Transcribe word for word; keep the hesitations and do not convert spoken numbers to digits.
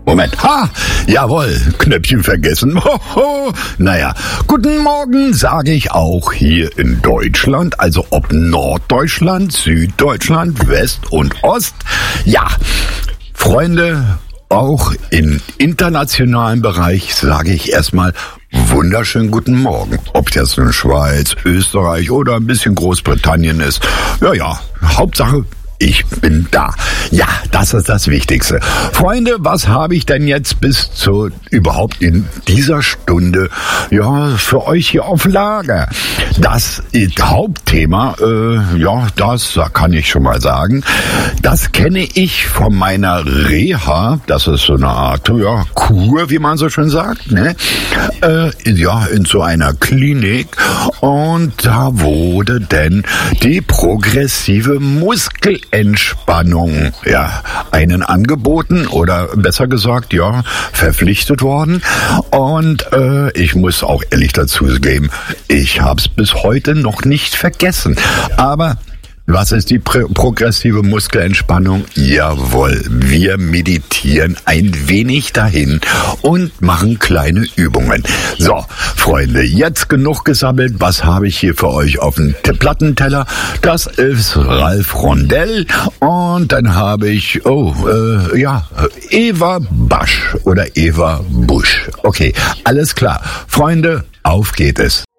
Moment. Ha, jawohl, Knöpfchen vergessen. Hoho. Naja, guten Morgen sage ich auch hier in Deutschland, also ob Norddeutschland, Süddeutschland, West und Ost. Ja, Freunde, auch im internationalen Bereich sage ich erstmal wunderschönen guten Morgen. Ob das in Schweiz, Österreich oder ein bisschen Großbritannien ist. Ja, ja, Hauptsache ich bin da. Ja, das ist das Wichtigste. Freunde, was habe ich denn jetzt bis zu überhaupt in dieser Stunde ja für euch hier auf Lager? Das Hauptthema, äh, ja, das kann ich schon mal sagen. Das kenne ich von meiner Reha. Das ist so eine Art ja, Kur, wie man so schön sagt, ne? Äh, ja, in so einer Klinik. Und da wurde denn die progressive Muskel Entspannung, ja, einen angeboten oder besser gesagt, ja, verpflichtet worden. Und äh, ich muss auch ehrlich dazu geben, ich habe es bis heute noch nicht vergessen. Aber was ist die pr- progressive Muskelentspannung? Jawohl, wir meditieren ein wenig dahin und machen kleine Übungen. So, Freunde, jetzt genug gesammelt. Was habe ich hier für euch auf dem T- Plattenteller? Das ist Ralf Rondell und dann habe ich, oh, äh, ja, Eva Basch oder Eva Busch. Okay, alles klar. Freunde, auf geht es.